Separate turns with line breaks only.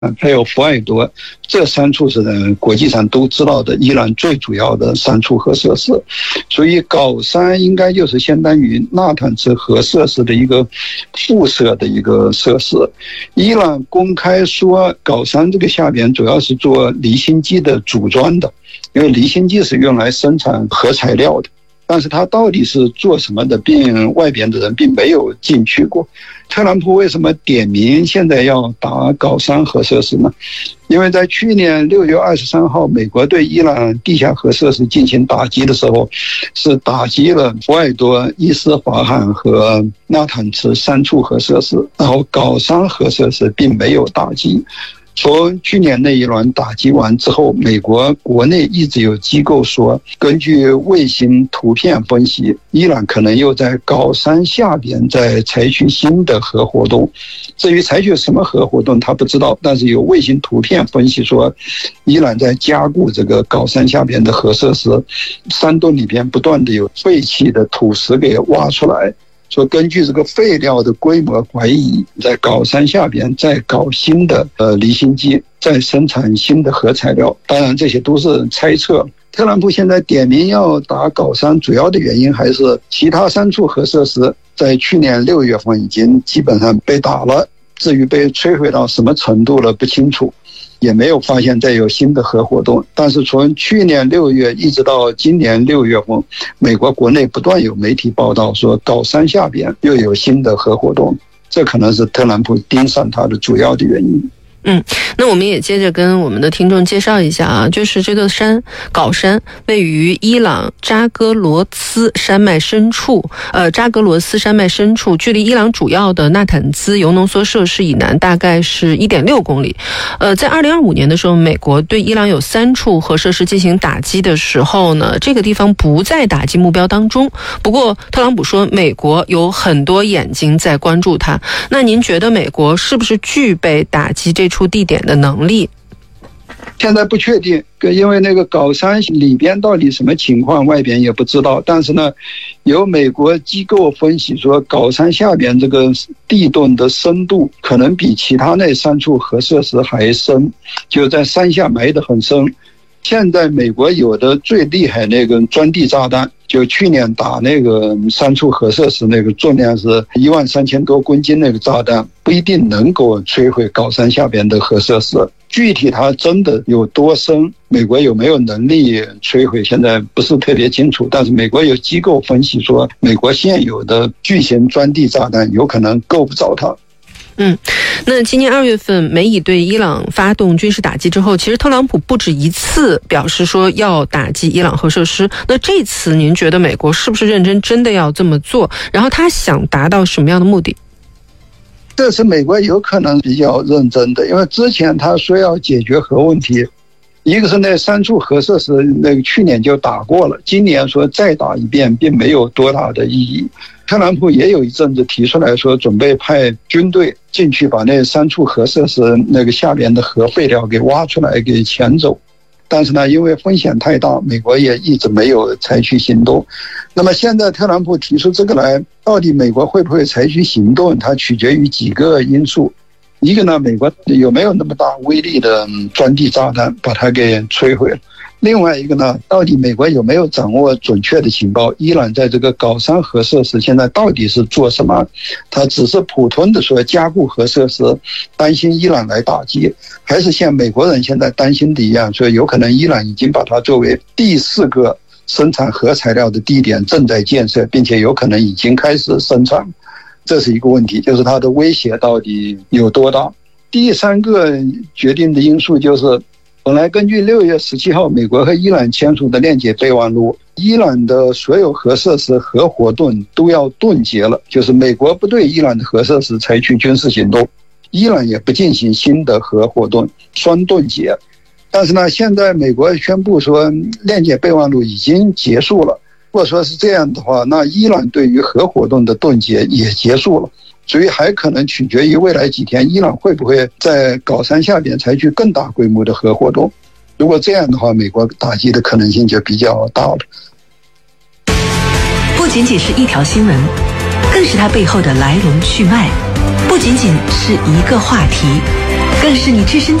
还有福埃多，这3处是国际上都知道的伊朗最主要的3处核设施，所以镐3应该就是相当于纳坦兹核设施的一个附设的一个设施。伊朗公开说镐3这个下边主要是做离心机的组装的，因为离心机是用来生产核材料的，但是它到底是做什么的，并外边的人并没有进去过。特朗普为什么点名现在要打镐3核设施呢？因为在去年6月23号，美国对伊朗地下核设施进行打击的时候，是打击了福埃多、伊斯法罕和纳坦兹3处核设施，然后镐3核设施并没有打击。从去年那一轮打击完之后，美国国内一直有机构说，根据卫星图片分析，伊朗可能又在镐3下边在采取新的核活动。至于采取什么核活动他不知道，但是有卫星图片分析说，伊朗在加固这个镐3下边的核设施，山洞里边不断的有废弃的土石给挖出来，说根据这个废料的规模怀疑，在镐3下边再搞新的离心机，再生产新的核材料。当然这些都是猜测。特朗普现在点名要打镐3，主要的原因还是其他3处核设施在去年6月份已经基本上被打了，至于被摧毁到什么程度了不清楚，也没有发现再有新的核活动。但是从去年6月一直到今年6月份，美国国内不断有媒体报道说镐3下边又有新的核活动，这可能是特朗普盯上他的主要的原因。
那我们也接着跟我们的听众介绍一下啊，就是这座山镐山位于伊朗扎格罗斯山脉深处，距离伊朗主要的纳坦兹铀浓缩设施以南大概是 1.6 公里。在2025年的时候，美国对伊朗有3处核设施进行打击的时候呢，这个地方不在打击目标当中。不过特朗普说美国有很多眼睛在关注它，那您觉得美国是不是具备打击这处地点的能力？
现在不确定，因为那个镐3里边到底什么情况外边也不知道。但是呢，有美国机构分析说，镐3下边这个地洞的深度可能比其他那3处核设施还深，就在山下埋得很深。现在美国有的最厉害那个钻地炸弹，就去年打那个3处核设施，那个重量是13000多公斤，那个炸弹不一定能够摧毁镐3下边的核设施。具体它真的有多深，美国有没有能力摧毁，现在不是特别清楚。但是美国有机构分析说，美国现有的巨型钻地炸弹有可能够不着它。
那今年2月份美以对伊朗发动军事打击之后，其实特朗普不止一次表示说要打击伊朗核设施。那这次您觉得美国是不是认真真的要这么做？然后他想达到什么样的目的？
这次美国有可能比较认真的，因为之前他说要解决核问题，一个是那3处核设施，那个去年就打过了，今年说再打一遍并没有多大的意义。特朗普也有一阵子提出来说，准备派军队进去把那3处核设施那个下边的核废料给挖出来给抢走，但是呢，因为风险太大，美国也一直没有采取行动。那么现在特朗普提出这个来，到底美国会不会采取行动，它取决于几个因素。一个呢，美国有没有那么大威力的钻地炸弹把它给摧毁了。另外一个呢，到底美国有没有掌握准确的情报，伊朗在这个镐3核设施现在到底是做什么？他只是普通的说加固核设施，担心伊朗来打击，还是像美国人现在担心的一样，说有可能伊朗已经把它作为第4个生产核材料的地点正在建设，并且有可能已经开始生产。这是一个问题，就是它的威胁到底有多大。第3个决定的因素就是本来根据6月17号美国和伊朗签署的谅解备忘录，伊朗的所有核设施核活动都要冻结了，就是美国不对伊朗的核设施采取军事行动，伊朗也不进行新的核活动，双冻结。但是呢，现在美国宣布说谅解备忘录已经结束了，如果说是这样的话，那伊朗对于核活动的冻结也结束了。所以还可能取决于未来几天伊朗会不会在镐3下边采取更大规模的核活动。如果这样的话，美国打击的可能性就比较大了。
不仅仅是一条新闻，更是它背后的来龙去脉；不仅仅是一个话题，更论是你置身